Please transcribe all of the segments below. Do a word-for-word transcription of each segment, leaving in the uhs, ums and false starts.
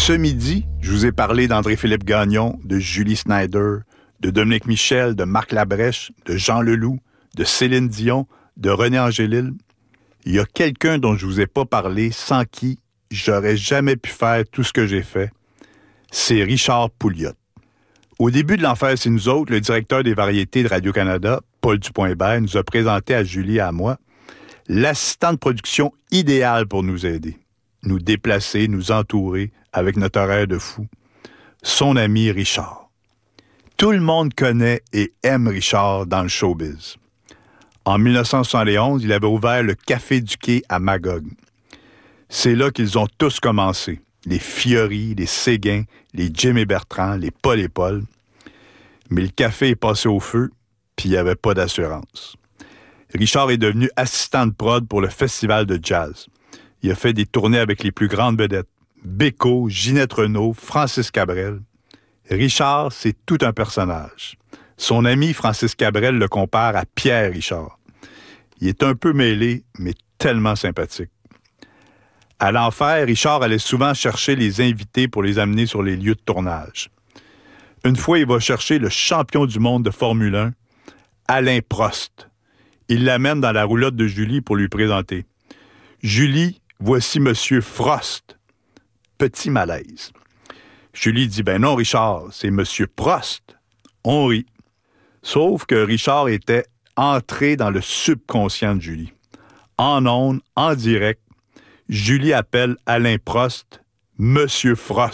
Ce midi, je vous ai parlé d'André-Philippe Gagnon, de Julie Snyder, de Dominique Michel, de Marc Labrèche, de Jean Leloup, de Céline Dion, de René Angélil. Il y a quelqu'un dont je ne vous ai pas parlé, sans qui j'aurais jamais pu faire tout ce que j'ai fait. C'est Richard Pouliot. Au début de l'Enfer, c'est nous autres, le directeur des variétés de Radio-Canada, Paul Dupont-Hébert, nous a présenté à Julie et à moi l'assistant de production idéal pour nous aider, nous déplacer, nous entourer avec notre horaire de fou. Son ami Richard. Tout le monde connaît et aime Richard dans le showbiz. En dix-neuf cent soixante et onze, il avait ouvert le Café du Quai à Magog. C'est là qu'ils ont tous commencé. Les Fiori, les Séguin, les Jimmy Bertrand, les Paul et Paul. Mais le café est passé au feu, puis il n'y avait pas d'assurance. Richard est devenu assistant de prod pour le Festival de jazz. Il a fait des tournées avec les plus grandes vedettes. Bécaud, Ginette Renault, Francis Cabrel. Richard, c'est tout un personnage. Son ami Francis Cabrel le compare à Pierre Richard. Il est un peu mêlé, mais tellement sympathique. À l'Enfer, Richard allait souvent chercher les invités pour les amener sur les lieux de tournage. Une fois, il va chercher le champion du monde de Formule un, Alain Prost. Il l'amène dans la roulotte de Julie pour lui présenter. « Julie, voici Monsieur Frost. » Petit malaise. Julie dit « Ben non, Richard, c'est Monsieur Prost. » On rit. Sauf que Richard était entré dans le subconscient de Julie. En ondes, en direct, Julie appelle Alain Prost « Monsieur Frost ».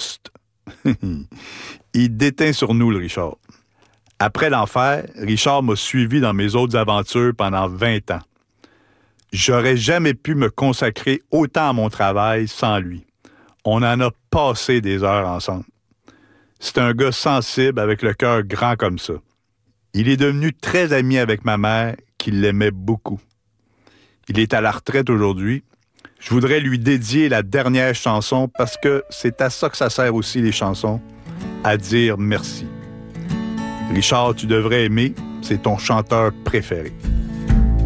Il déteint sur nous, le Richard. Après l'Enfer, Richard m'a suivi dans mes autres aventures pendant vingt ans. J'aurais jamais pu me consacrer autant à mon travail sans lui. On en a passé des heures ensemble. C'est un gars sensible avec le cœur grand comme ça. Il est devenu très ami avec ma mère, qui l'aimait beaucoup. Il est à la retraite aujourd'hui. Je voudrais lui dédier la dernière chanson parce que c'est à ça que ça sert aussi les chansons, à dire merci. Richard, tu devrais aimer, c'est ton chanteur préféré.